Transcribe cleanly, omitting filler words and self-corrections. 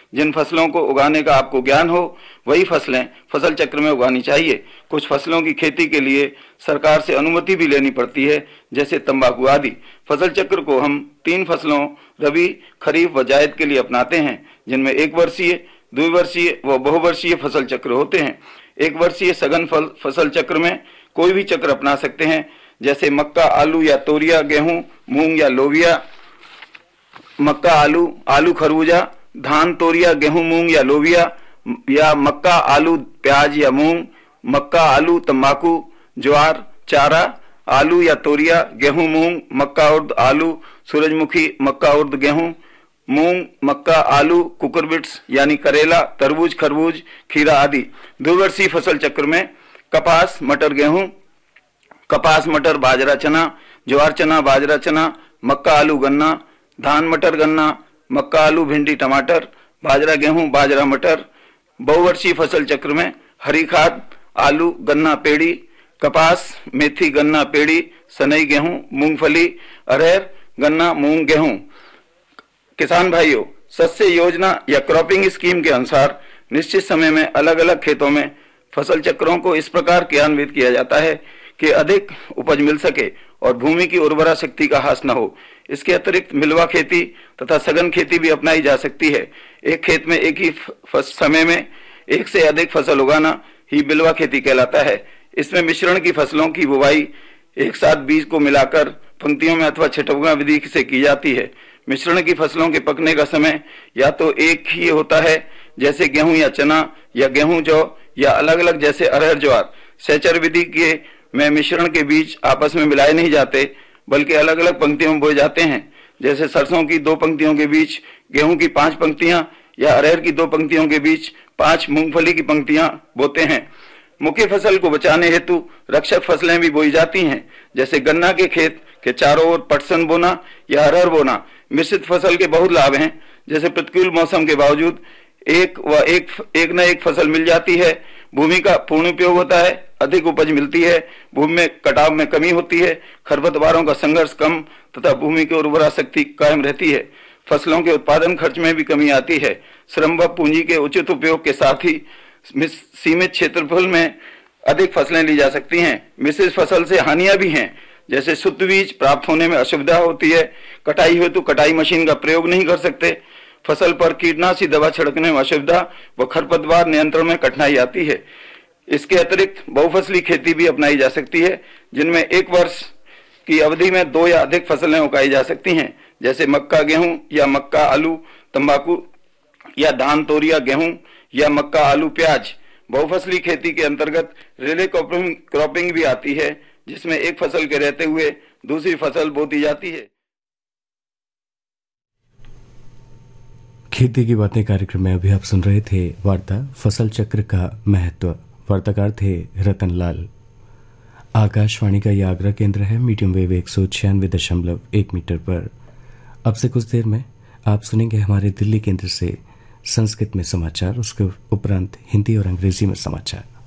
जिन फसलों को उगाने का आपको ज्ञान हो वही फसलें फसल चक्र में उगानी चाहिए। कुछ फसलों की खेती के लिए सरकार से अनुमति भी लेनी पड़ती है, जैसे तंबाकू आदि। फसल चक्र को हम 3 फसलों रबी, खरीफ व जायद के लिए अपनाते हैं, जिनमें 1 वर्षीय, 2 वर्षीय व बहुवर्षीय फसल चक्र होते हैं। 1 वर्षीय सघन फसल चक्र में कोई भी चक्र अपना सकते हैं, जैसे मक्का, आलू या तोरिया, गेहूं, मूंग या लोबिया, मक्का, आलू, आलू खरबूजा, धान, तोरिया, गेहूं, मूंग या लोबिया, या मक्का, आलू, प्याज या मूंग, मक्का, आलू, तंबाकू, ज्वार, चारा, आलू या तोरिया, गेहूं, मूंग, मक्का, उर्द, आलू, सूरजमुखी, मक्का, उर्द, गेहूं, मूंग, मक्का, आलू, कुकुरबिट्स यानी करेला, तरबूज, खरबूज, खीरा आदि। 2 वर्षीय फसल चक्र में कपास, मटर, गेहूं, कपास, मटर, बाजरा, चना, ज्वार, चना, बाजरा, चना, मक्का, आलू, गन्ना, धान, मटर, गन्ना, मक्का, आलू, भिंडी, टमाटर, बाजरा, गेहूं, बाजरा, मटर। बहुवर्षीय फसल चक्र में हरी खाद, आलू, गन्ना, पेड़ी, कपास, मेथी, गन्ना, पेड़ी, सनई, गेहूं, मूंगफली, अरहर, गन्ना, मूंग, गेहूं। किसान भाइयों, शस्य योजना या क्रॉपिंग स्कीम के अनुसार निश्चित समय में अलग अलग खेतों में फसल चक्रों को इस प्रकार क्रियान्वित किया जाता है कि अधिक उपज मिल सके और भूमि की उर्वरा शक्ति का ह्रास न हो। इसके अतिरिक्त मिलवा खेती तथा सघन खेती भी अपनाई जा सकती है। एक खेत में एक ही समय में एक से अधिक फसल उगाना ही बिलवा खेती कहलाता है। इसमें मिश्रण की फसलों की बुवाई एक साथ बीज को मिलाकर पंक्तियों में अथवा छटौगा विधि से की जाती है। मिश्रण की फसलों के पकने का समय या तो एक ही होता है, जैसे गेहूं या चना, या गेहूं जौ, या अलग अलग जैसे अरहर, ज्वार। सैचर विधि के में मिश्रण के बीज आपस में मिलाए नहीं जाते, बल्कि अलग अलग पंक्तियों में बोए जाते हैं। जैसे सरसों की 2 पंक्तियों के बीच गेहूं की 5 पंक्तियां, या अरहर की 2 पंक्तियों के बीच 5 मूंगफली की पंक्तियां बोते हैं। मुख्य फसल को बचाने हेतु रक्षक फसलें भी बोई जाती हैं, जैसे गन्ना के खेत के चारों ओर पटसन बोना या अरहर बोना। मिश्रित फसल के बहुत लाभ हैं, जैसे प्रतिकूल मौसम के बावजूद एक न एक फसल मिल जाती है, भूमि का पूर्ण उपयोग होता है, अधिक उपज मिलती है, भूमि में कटाव में कमी होती है, खरपतवारों का संघर्ष कम तथा भूमि की उर्वरा शक्ति कायम रहती है। फसलों के उत्पादन खर्च में भी कमी आती है। श्रम व पूंजी के उचित उपयोग के साथ ही सीमित क्षेत्रफल में अधिक फसलें ली जा सकती हैं। मिश्रित फसल से हानियां भी हैं, जैसे शुद्ध बीज प्राप्त होने में असुविधा होती है, कटाई हेतु कटाई मशीन का प्रयोग नहीं कर सकते, फसल पर कीटनाशी दवा छिड़कने में असुविधा व खरपतवार नियंत्रण में कठिनाई आती है। इसके अतिरिक्त बहुफसली खेती भी अपनाई जा सकती है, जिनमें 1 वर्ष की अवधि में 2 या अधिक फसलें उगाई जा सकती हैं, जैसे मक्का, गेहूं, या मक्का, आलू, तंबाकू, या धान, तोरिया, गेहूं, या मक्का, आलू, प्याज। बहुफसली खेती के अंतर्गत रिले क्रॉपिंग भी आती है, जिसमें एक फसल के रहते हुए दूसरी फसल बोती जाती है। खेती की बातें कार्यक्रम में अभी आप सुन रहे थे वार्ता फसल चक्र का महत्व। वार्ताकार थे रतनलाल। आकाशवाणी का यह आगरा केंद्र है, मीडियम वेव 196.1 मीटर पर। अब से कुछ देर में आप सुनेंगे हमारे दिल्ली केंद्र से संस्कृत में समाचार, उसके उपरांत हिंदी और अंग्रेजी में समाचार।